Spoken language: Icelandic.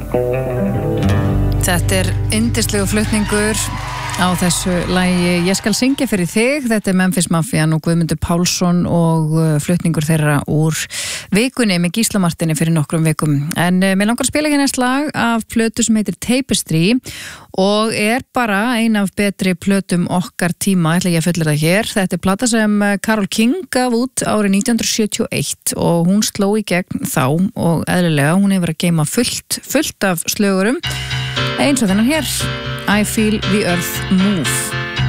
Þetta yndislegu flutningur á þessu lagi Ég skal syngja fyrir þig. Þetta Memphis Mafian og Guðmundur Pálsson og flutningur þeirra úr vikunni með Gísla Martini fyrir nokkrum vikum. En mér langar að spila hérna slag af plötu sem heitir Tapestry og bara ein af betri plötum okkar tíma, ætla ég að fullera það hér. Þetta plata sem Karol King gaf út árið 1971 og hún sló í gegn þá og eðlilega hún hefur að geyma fullt af slögurum eins og þennan hér I Feel the Earth Move